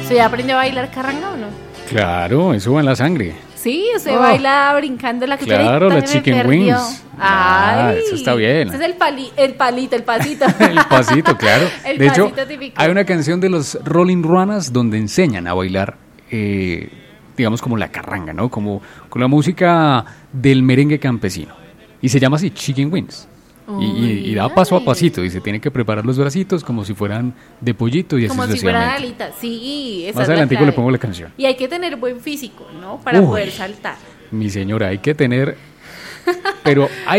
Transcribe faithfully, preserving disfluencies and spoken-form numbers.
¿Usted ya aprendió a bailar carranga o no? Claro, eso va en la sangre. Sí, usted Oh. baila brincando la cultura. Claro, y la también me chicken perdió. wings. Ay, Ah, eso está bien. Ese es el, pali, el palito, el pasito. El pasito, claro. El De hecho, pasito típico. hay una canción de los Rolling Ruanas donde enseñan a bailar, eh, digamos, como la carranga, ¿no? Como con la música del merengue campesino. Y se llama así, Chicken Wings. Y, y- y da paso a Ay. pasito. Y se tiene que preparar los bracitos como si fueran de pollito y así Como si fueran sucesivamente. alitas. Sí, esa Más es la adelantico le clave. pongo la canción. Y hay que tener buen físico, ¿no? Para Uy. poder saltar. Mi señora, hay que tener... Pero hay